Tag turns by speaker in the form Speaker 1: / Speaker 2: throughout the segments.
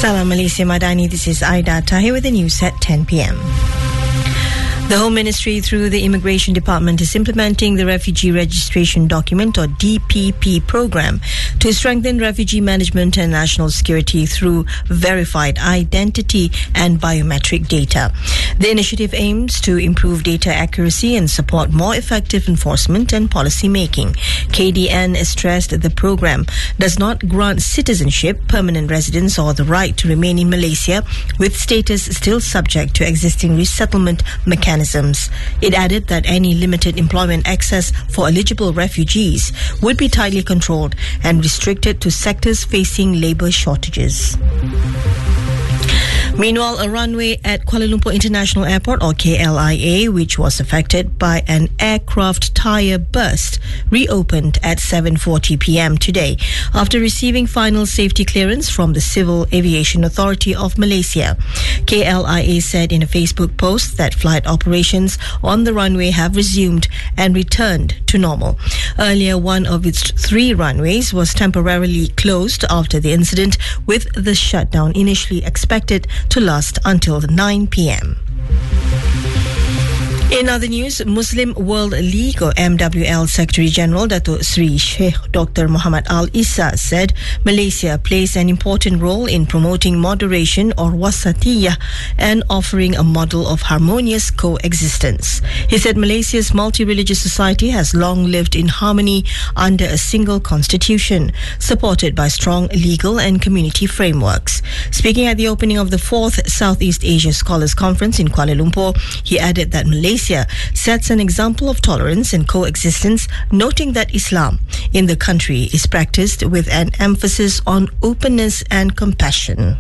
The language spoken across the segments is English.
Speaker 1: Salam Malaysia Madani, this is Aida Tahir with the news at 10 p.m. The Home Ministry, through the Immigration Department, is implementing the Refugee Registration Document or DPP program to strengthen refugee management and national security through verified identity and biometric data. The initiative aims to improve data accuracy and support more effective enforcement and policy making. KDN stressed the program does not grant citizenship, permanent residence or the right to remain in Malaysia, with status still subject to existing resettlement mechanisms. It added that any limited employment access for eligible refugees would be tightly controlled and restricted to sectors facing labour shortages. Meanwhile, a runway at Kuala Lumpur International Airport, or KLIA, which was affected by an aircraft tyre burst, reopened at 7:40 p.m. today after receiving final safety clearance from the Civil Aviation Authority of Malaysia. KLIA said in a Facebook post that flight operations on the runway have resumed and returned to normal. Earlier, one of its 3 runways was temporarily closed after the incident, with the shutdown initially expected to last until 9 p.m. In other news, Muslim World League or MWL Secretary General Datuk Sri Sheikh Dr. Muhammad Al Issa said Malaysia plays an important role in promoting moderation or wasatiyah and offering a model of harmonious coexistence. He said Malaysia's multi-religious society has long lived in harmony under a single constitution, supported by strong legal and community frameworks. Speaking at the opening of the 4th Southeast Asia Scholars Conference in Kuala Lumpur, he added that Malaysia sets an example of tolerance and coexistence, noting that Islam in the country is practiced with an emphasis on openness and compassion.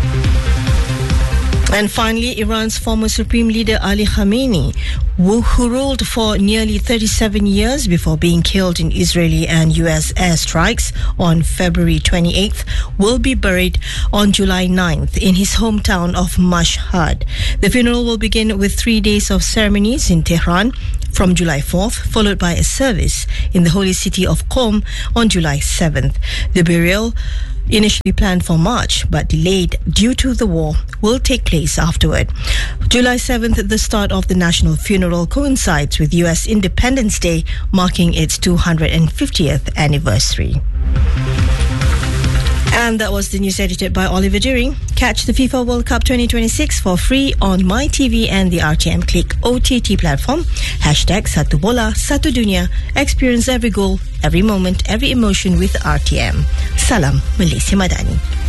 Speaker 1: And finally, Iran's former Supreme Leader Ali Khamenei, who ruled for nearly 37 years before being killed in Israeli and US airstrikes on February 28th, will be buried on July 9th in his hometown of Mashhad. The funeral will begin with 3 days of ceremonies in Tehran from July 4th, followed by a service in the holy city of Qom on July 7th. The burial, initially planned for March but delayed due to the war, will take place afterward. July 7th, the start of the national funeral, coincides with US Independence Day, marking its 250th anniversary. And that was the news edited by Oliver Deering. Catch the FIFA World Cup 2026 for free on MyTV and the RTM Click OTT platform. #Satu Bola, Satu Dunia. Experience every goal, every moment, every emotion with RTM. Salam Malaysia Madani.